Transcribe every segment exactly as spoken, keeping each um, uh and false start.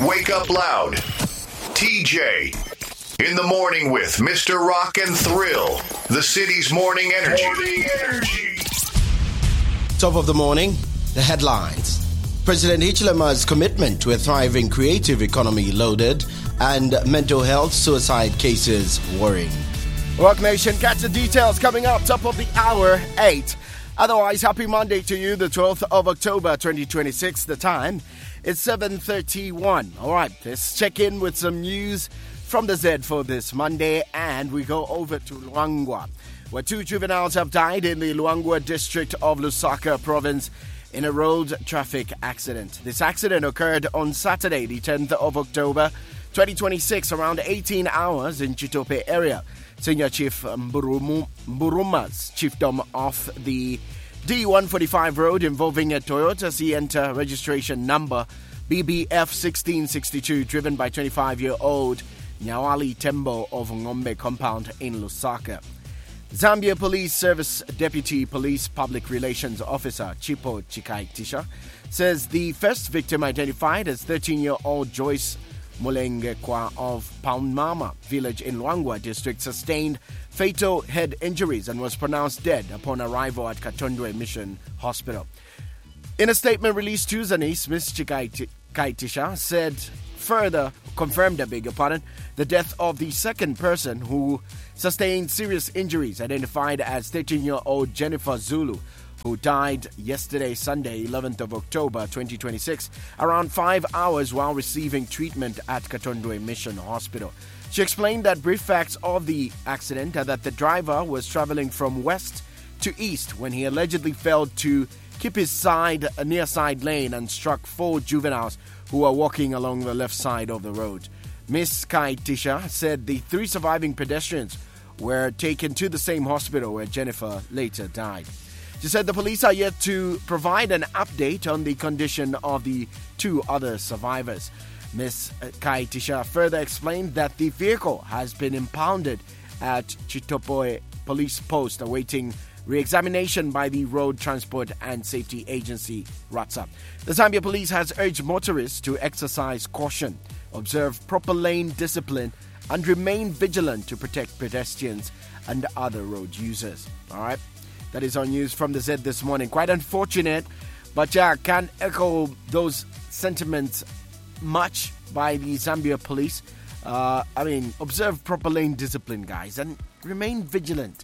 wake up loud. T J. In the morning with Mister Rock and Thrill. The city's morning energy. Morning energy. Top of the morning, the headlines. President Hichilema's commitment to a thriving creative economy loaded, and mental health suicide cases worrying. Rock Nation, catch the details coming up top of the hour, eight. Otherwise, happy Monday to you, the twelfth of October twenty twenty-six. The time is seven thirty-one. All right, let's check in with some news from the Z for this Monday, and we go over to Luangwa, where two juveniles have died in the Luangwa district of Lusaka province in a road traffic accident. This accident occurred on Saturday, the tenth of October twenty twenty-six, around eighteen hours in Chitope area. Senior Chief Mburumu, Mburuma's chiefdom of the D one forty-five road involving a Toyota Sienta registration number B B F sixteen sixty-two, driven by twenty-five-year-old Nyawali Tembo of Ngombe compound in Lusaka. Zambia Police Service Deputy Police Public Relations Officer Chipo Chikaitisha says the first victim, identified as thirteen-year-old Joyce Mulengekwa of Paumama village in Luangwa district, sustained fatal head injuries and was pronounced dead upon arrival at Katondwe Mission Hospital. In a statement released Tuesday, Miss Chikaitisha said further confirmed, I beg your pardon, the death of the second person who sustained serious injuries, identified as thirteen-year-old Jennifer Zulu, who died yesterday, Sunday, eleventh of October twenty twenty-six, around five hours while receiving treatment at Katondwe Mission Hospital. She explained that brief facts of the accident are that the driver was traveling from west to east when he allegedly failed to keep his side, a near side lane, and struck four juveniles who were walking along the left side of the road. Miss Kaitisha said the three surviving pedestrians were taken to the same hospital where Jennifer later died. She said the police are yet to provide an update on the condition of the two other survivors. Miss Kaitisha further explained that the vehicle has been impounded at Chitope Police Post awaiting re-examination by the Road Transport and Safety Agency, RATSA. The Zambia Police has urged motorists to exercise caution, observe proper lane discipline, and remain vigilant to protect pedestrians and other road users. All right, that is our news from the Z this morning. Quite unfortunate, but yeah, can't echo those sentiments much by the Zambia Police. Uh, I mean, observe proper lane discipline, guys, and remain vigilant.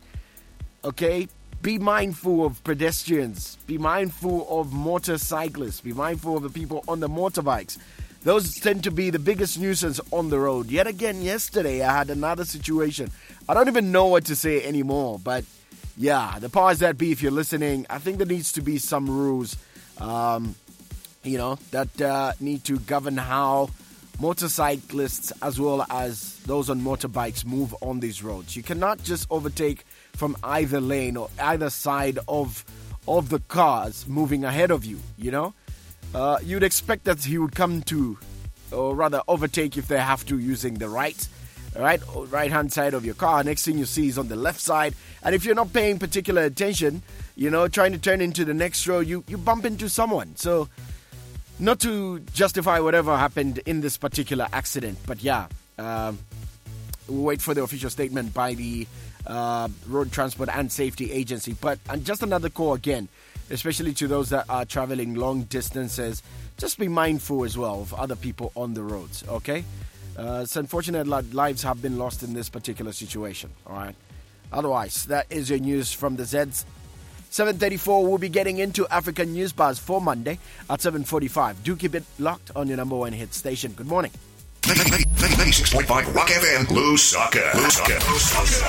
Okay? Be mindful of pedestrians. Be mindful of motorcyclists. Be mindful of the people on the motorbikes. Those tend to be the biggest nuisance on the road. Yet again, yesterday I had another situation. I don't even know what to say anymore. But yeah, the powers that be, if you're listening, I think there needs to be some rules, um, you know, that uh, need to govern how motorcyclists as well as those on motorbikes move on these roads. You cannot just overtake from either lane or either side of of the cars moving ahead of you, you know. Uh, you'd expect that he would come to, or rather overtake if they have to, using the right, right, right hand side of your car. Next thing you see is on the left side. And if you're not paying particular attention, you know, trying to turn into the next road, you, you bump into someone. So, not to justify whatever happened in this particular accident, but yeah, um, we'll wait for the official statement by the uh, Road Transport and Safety Agency. But and just another call again, especially to those that are traveling long distances, just be mindful as well of other people on the roads, okay? Uh, it's unfortunate that lives have been lost in this particular situation, all right? Otherwise, that is your news from the Zeds. seven thirty-four, we'll be getting into African News Buzz for Monday at seven forty-five. Do keep it locked on your number one hit station. Good morning. ninety-six point five Rock F M, Lusaka. Lusaka.